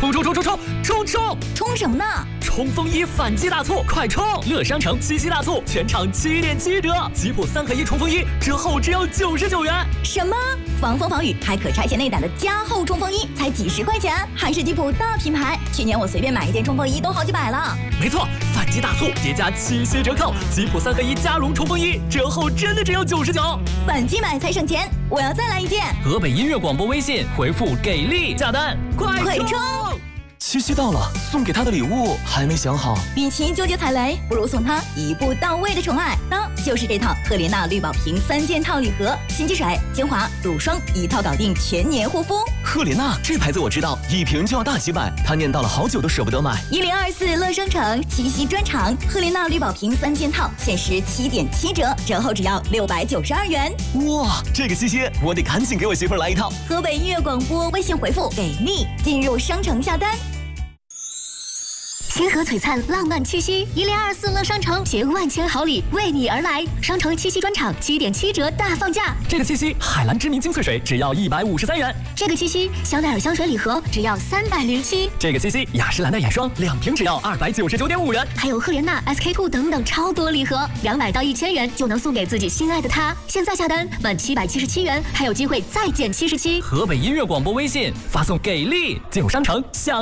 冲什么呢？ 冲锋衣反击大促，快冲！乐商城七夕大促，全场7.7折，吉普3合1冲锋衣折后只要99元。 什么？防风防雨还可拆卸内胆的加厚冲锋衣才几十块钱，还是吉普大品牌。去年我随便买一件冲锋衣都好几百了。 没错，反击大促叠加七夕折扣，吉普3合1加绒冲锋衣折后真的只要99。 反击买才省钱，我要再来一件。 河北音乐广播微信回复给力下单，快冲！ 七夕到了，送给他的礼物还没想好。 与其纠结踩雷，不如送他一步到位的宠爱。那就是这套赫莲娜绿宝瓶3件套礼盒，新积水、精华、乳霜一套搞定，全年护肤。 赫莲娜这牌子我知道，一瓶就要大几百，他念叨了好久都舍不得买。 1024乐商城七夕专场，赫莲娜绿宝瓶3件套，限时7.7折，折后只要692元。 哇，这个七夕我得赶紧给我媳妇来一套。 河北音乐广播微信回复给力，进入商城下单。 星河璀璨，浪漫七夕，1024乐商城携万千好礼为你而来。商城七夕专场7.7折大放价。 这个七夕，海蓝知名精粹水只要153元。 这个七夕，香奈儿香水礼盒只要307。 这个七夕，雅诗兰黛眼霜2瓶只要299.5元。 还有赫莲娜、SK2 等等超多礼盒，200到1000元就能送给自己心爱的他。现在下单满777元，还有机会再减77。 河北音乐广播微信发送给力进入商城享。